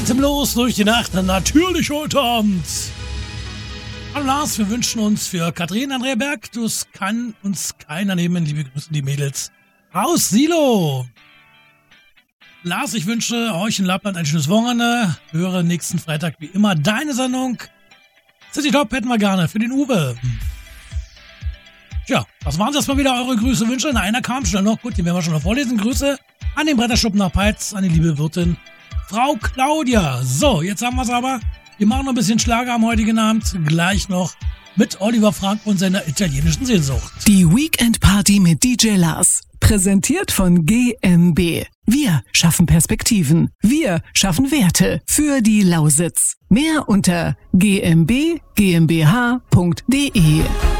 Atemlos durch die Nacht, natürlich heute Abend. Hallo Lars, wir wünschen uns für Katrin Andrea Berg, das kann uns keiner nehmen. Liebe Grüße, die Mädels. Raus, Silo! Lars, ich wünsche euch in Lappland ein schönes Wochenende. Höre nächsten Freitag wie immer deine Sendung. City Top hätten wir gerne für den Uwe. Tja, das waren jetzt mal wieder eure Grüße, Wünsche. Einer kam schnell noch. Gut, die werden wir schon noch vorlesen. Grüße an den Bretterschuppen nach Peitz, an die liebe Wirtin Frau Claudia. So, jetzt haben wir es aber. Wir machen noch ein bisschen Schlager am heutigen Abend. Gleich noch mit Oliver Frank und seiner italienischen Sehnsucht. Die Weekend Party mit DJ Lars. Präsentiert von GmbH. Wir schaffen Perspektiven. Wir schaffen Werte für die Lausitz. Mehr unter gmbh.de.